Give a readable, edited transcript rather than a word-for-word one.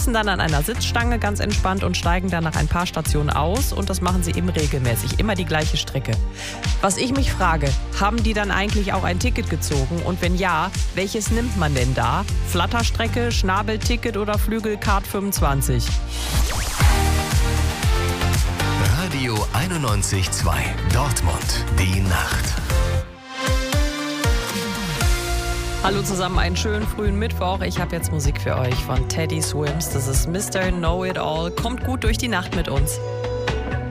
sitzen dann an einer Sitzstange ganz entspannt und steigen dann nach ein paar Stationen aus und das machen sie eben regelmäßig, immer die gleiche Strecke. Was ich mich frage, haben die dann eigentlich auch ein Ticket gezogen und wenn ja, welches nimmt man denn da? Flatterstrecke, Schnabelticket oder Flügelcard 25? Radio 91.2 Dortmund, die Nacht. Hallo zusammen, einen schönen frühen Mittwoch. Ich habe jetzt Musik für euch von Teddy Swims. Das ist Mr. Know It All. Kommt gut durch die Nacht mit uns.